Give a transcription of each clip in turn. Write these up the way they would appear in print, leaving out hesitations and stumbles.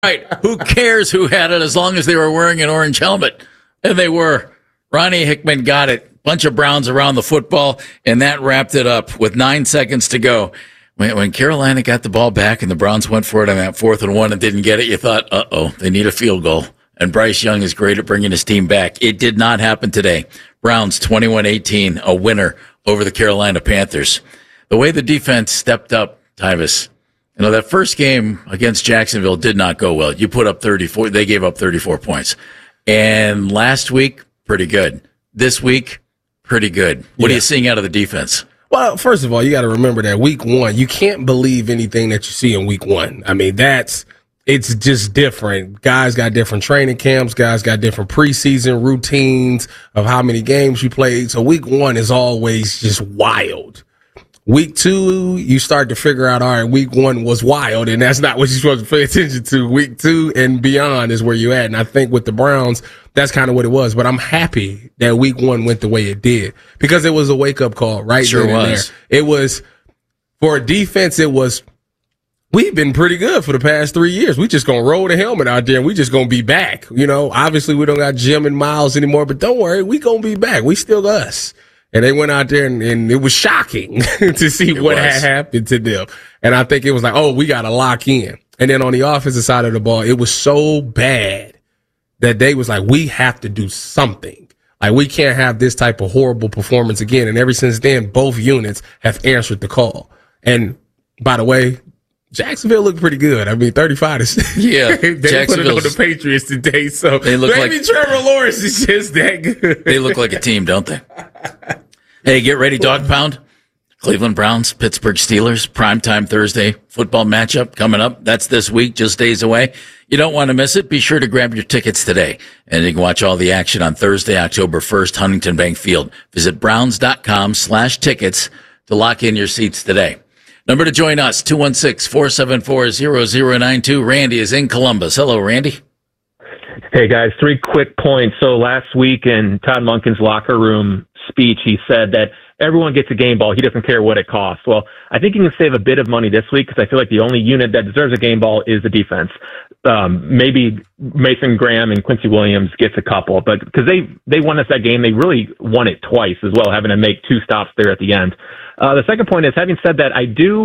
Right. Who cares who had it as long as they were wearing an orange helmet? And they were. Ronnie Hickman got it. Bunch of Browns around the football, and that wrapped it up with 9 seconds to go. When Carolina got the ball back and the Browns went for it on that 4th and 1 and didn't get it, you thought, uh-oh, they need a field goal. And Bryce Young is great at bringing his team back. It did not happen today. Browns 21-18, a winner over the Carolina Panthers. The way the defense stepped up, Tyvis, that first game against Jacksonville did not go well. You put up 34. They gave up 34 points. And last week, pretty good. This week, pretty good. What are you seeing out of the defense? Well, first of all, you got to remember that week 1, you can't believe anything that you see in week 1. I mean, it's just different. Guys got different training camps. Guys got different preseason routines of how many games you played. So week 1 is always just wild. Week 2, you start to figure out, all right, week 1 was wild, and that's not what you're supposed to pay attention to. Week 2 and beyond is where you're at. And I think with the Browns, that's kind of what it was. But I'm happy that week 1 went the way it did because it was a wake-up call right sure then and was. there. It was, for a defense, we've been pretty good for the past 3 years. We just going to roll the helmet out there and we just going to be back. Obviously we don't got Jim and Miles anymore, but don't worry, we going to be back. We still us. And they went out there and it was shocking to see what had happened to them. And I think it was like, oh, we got to lock in. And then on the offensive side of the ball, it was so bad that they was like, we have to do something. Like, we can't have this type of horrible performance again. And ever since then, both units have answered the call. And by the way, Jacksonville looked pretty good. I mean, 35 to yeah. They put it on the Patriots today, so they look maybe Trevor Lawrence is just that good. They look like a team, don't they? Hey, get ready, Dog Pound. Cleveland Browns, Pittsburgh Steelers, primetime Thursday football matchup coming up. That's this week, just days away. You don't want to miss it. Be sure to grab your tickets today. And you can watch all the action on Thursday, October 1st, Huntington Bank Field. Visit browns.com/tickets to lock in your seats today. Number to join us, 216-474-0092. Randy is in Columbus. Hello, Randy. Hey, guys, 3 quick points. So last week in Todd Monken's locker room speech, he said that everyone gets a game ball. He doesn't care what it costs. Well, I think you can save a bit of money this week because I feel like the only unit that deserves a game ball is the defense. Maybe Mason Graham and Quincy Williams gets a couple, but because they won us that game, they really won it twice as well, having to make 2 stops there at the end. The second point is, having said that, I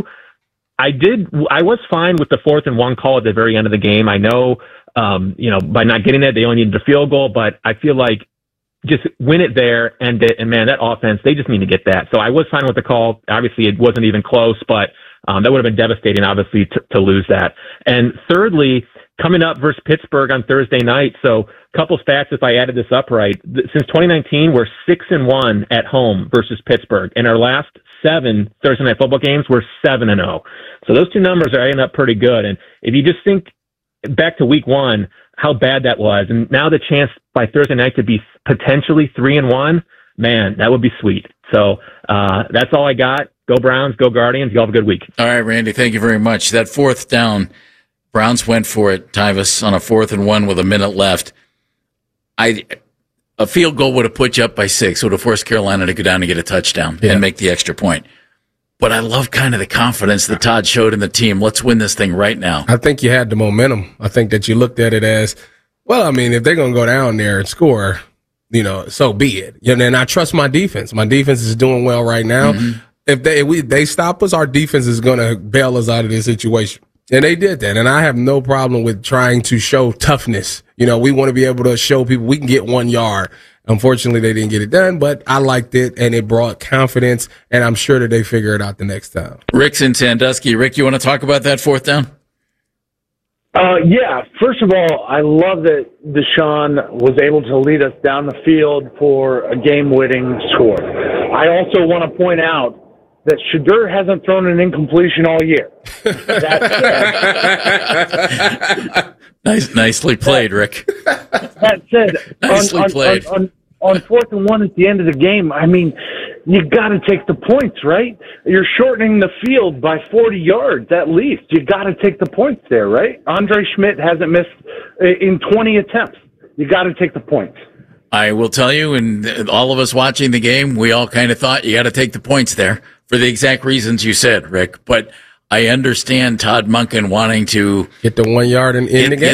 was fine with the 4th and 1 call at the very end of the game. I know, by not getting it, they only needed a field goal, but I feel like just win it there, and man, that offense, they just need to get that. So I was fine with the call. Obviously, it wasn't even close, but that would have been devastating, obviously, to lose that. And thirdly, coming up versus Pittsburgh on Thursday night. So a couple stats, if I added this up right. Since 2019, we're 6-1 at home versus Pittsburgh. And our last 7 Thursday night football games, we're 7-0. So those 2 numbers are adding up pretty good. And if you just think back to week 1, how bad that was, and now the chance by Thursday night to be potentially 3-1, man, that would be sweet. So that's all I got. Go Browns, go Guardians. You all have a good week. All right, Randy, thank you very much. That 4th down, Browns went for it, Tyvis, on a 4th and 1 with a minute left. A field goal would have put you up by 6, would have forced Carolina to go down and get a touchdown and make the extra point. But I love kind of the confidence that Todd showed in the team. Let's win this thing right now. I think you had the momentum. I think that you looked at it as, well, I mean, if they're going to go down there and score, so be it. And I trust my defense. My defense is doing well right now. Mm-hmm. If they stop us, our defense is going to bail us out of this situation. And they did that. And I have no problem with trying to show toughness. We want to be able to show people we can get 1 yard. Unfortunately, they didn't get it done, but I liked it, and it brought confidence, and I'm sure that they figure it out the next time. Rick's in Sandusky. Rick, you want to talk about that 4th down? Yeah. First of all, I love that Deshaun was able to lead us down the field for a game-winning score. I also want to point out that Shedeur hasn't thrown an incompletion all year. Nicely played, Rick. That said, nicely played. On 4th and 1 at the end of the game, I mean, you got to take the points, right? You're shortening the field by 40 yards at least. You got to take the points there, right? Andre Schmidt hasn't missed in 20 attempts. You got to take the points. I will tell you, and all of us watching the game, we all kind of thought you got to take the points there for the exact reasons you said, Rick. But I understand Todd Monken wanting to get the 1 yard and end the game.